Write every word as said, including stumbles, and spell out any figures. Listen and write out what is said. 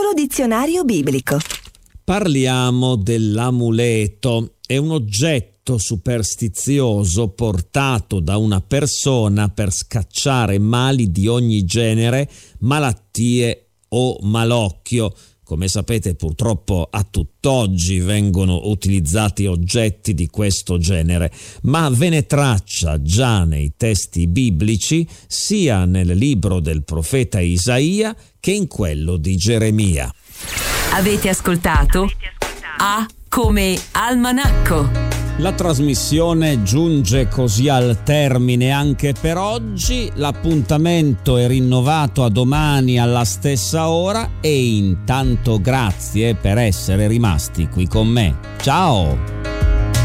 piccolo dizionario biblico. Parliamo dell'amuleto. È un oggetto superstizioso portato da una persona per scacciare mali di ogni genere, malattie o malocchio. Come sapete, purtroppo a tutt'oggi vengono utilizzati oggetti di questo genere, ma ve ne traccia già nei testi biblici, sia nel libro del profeta Isaia che in quello di Geremia. Avete ascoltato A come Almanacco. La trasmissione giunge così al termine anche per oggi. L'appuntamento è rinnovato a domani alla stessa ora e intanto grazie per essere rimasti qui con me. Ciao!